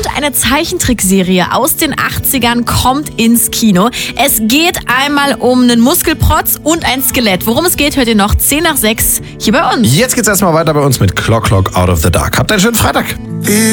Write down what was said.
eine Zeichentrickserie aus den 80ern kommt ins Kino. Es geht einmal um einen Muskelprotz und ein Skelett. Worum es geht, hört ihr noch 10 nach 6 hier bei uns. Jetzt geht's erstmal weiter bei uns mit Clock Out of the Dark. Habt einen schönen Freitag.